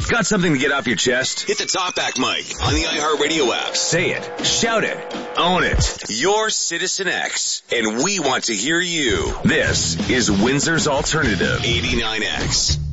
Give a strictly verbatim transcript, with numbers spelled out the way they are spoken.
Got something to get off your chest? Hit the talkback mic on the iHeartRadio app. Say it, shout it, own it. You're Citizen X, and we want to hear you. This is Windsor's Alternative, eighty-nine X.